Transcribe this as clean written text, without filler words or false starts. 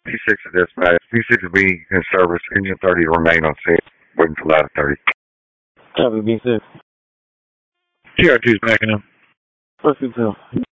P6 is dispatch. P6 will be in service. Engine 30 to remain on scene. Waiting for ladder 30. Copy B6. TR2's backing up. What's it tell?